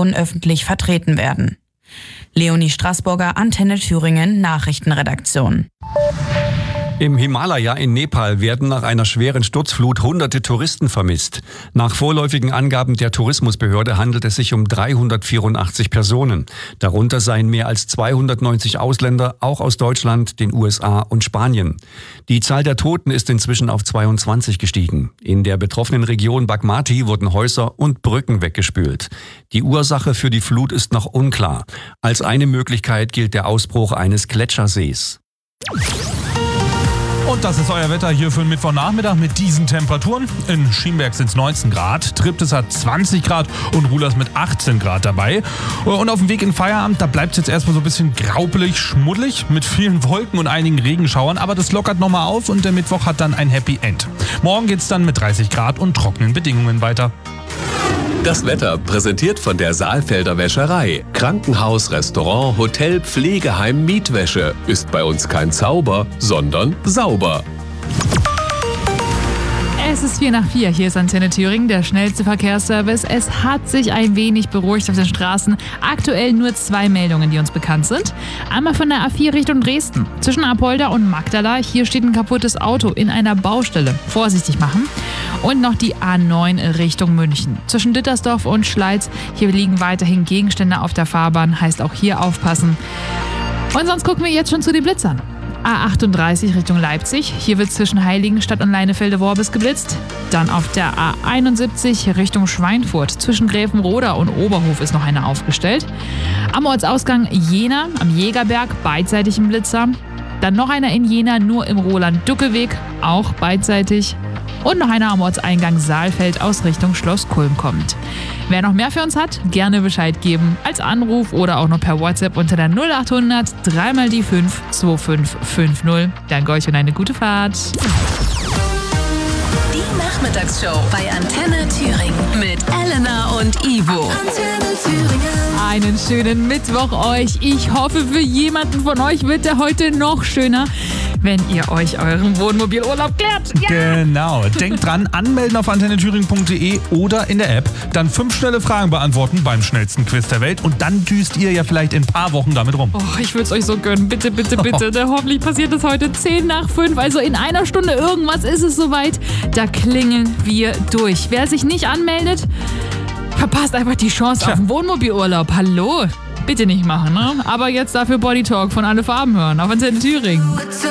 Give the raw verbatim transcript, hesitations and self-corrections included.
Informationen öffentlich vertreten werden. Leonie Straßburger, Antenne Thüringen, Nachrichtenredaktion. Im Himalaya in Nepal werden nach einer schweren Sturzflut hunderte Touristen vermisst. Nach vorläufigen Angaben der Tourismusbehörde handelt es sich um dreihundertvierundachtzig Personen. Darunter seien mehr als zweihundertneunzig Ausländer, auch aus Deutschland, den U S A und Spanien. Die Zahl der Toten ist inzwischen auf zweiundzwanzig gestiegen. In der betroffenen Region Bagmati wurden Häuser und Brücken weggespült. Die Ursache für die Flut ist noch unklar. Als eine Möglichkeit gilt der Ausbruch eines Gletschersees. Und das ist euer Wetter hier für den Mittwochnachmittag mit diesen Temperaturen. In Schienberg sind es neunzehn Grad, Triptis hat zwanzig Grad und Ruhlers mit achtzehn Grad dabei. Und auf dem Weg in Feierabend, da bleibt es jetzt erstmal so ein bisschen graupelig, schmuddelig mit vielen Wolken und einigen Regenschauern. Aber das lockert nochmal auf und der Mittwoch hat dann ein Happy End. Morgen geht's dann mit dreißig Grad und trockenen Bedingungen weiter. Das Wetter präsentiert von der Saalfelder Wäscherei. Krankenhaus, Restaurant, Hotel, Pflegeheim, Mietwäsche. Ist bei uns kein Zauber, sondern sauber. Es ist vier nach vier. Hier ist Antenne Thüringen, der schnellste Verkehrsservice. Es hat sich ein wenig beruhigt auf den Straßen. Aktuell nur zwei Meldungen, die uns bekannt sind. Einmal von der A vier Richtung Dresden. Zwischen Apolda und Magdala. Hier steht ein kaputtes Auto in einer Baustelle. Vorsichtig machen. Und noch die A neun Richtung München. Zwischen Dittersdorf und Schleiz. Hier liegen weiterhin Gegenstände auf der Fahrbahn. Heißt auch hier aufpassen. Und sonst gucken wir jetzt schon zu den Blitzern. A achtunddreißig Richtung Leipzig. Hier wird zwischen Heiligenstadt und Leinefelde-Worbis geblitzt. Dann auf der A einundsiebzig Richtung Schweinfurt. Zwischen Gräfenroda und Oberhof ist noch eine aufgestellt. Am Ortsausgang Jena, am Jägerberg, beidseitig ein Blitzer. Dann noch einer in Jena, nur im Roland-Ducke-Weg, auch beidseitig. Und noch einer am Ortseingang Saalfeld aus Richtung Schloss Kulm kommt. Wer noch mehr für uns hat, gerne Bescheid geben. Als Anruf oder auch noch per WhatsApp unter der null achthundert drei mal die fünf zwei fünf fünf null. Danke euch und eine gute Fahrt. Die Nachmittagsshow bei Antenne Thüringen mit Elena und Ivo. Antenne Thüringen. Einen schönen Mittwoch euch. Ich hoffe, für jemanden von euch wird der heute noch schöner, wenn ihr euch euren Wohnmobilurlaub klärt. Ja! Genau. Denkt dran, anmelden auf antenne thüringen punkt de oder in der App. Dann fünf schnelle Fragen beantworten beim schnellsten Quiz der Welt. Und dann düst ihr ja vielleicht in ein paar Wochen damit rum. Oh, ich würde es euch so gönnen. Bitte, bitte, bitte. Oh. Hoffentlich passiert es heute zehn nach fünf. Also in einer Stunde irgendwas ist es soweit. Da klingeln wir durch. Wer sich nicht anmeldet, verpasst einfach die Chance Tja. auf einen Wohnmobilurlaub. Hallo? Bitte nicht machen, ne? Aber jetzt dafür Body Talk von Alle Farben hören auf Antenne Thüringen.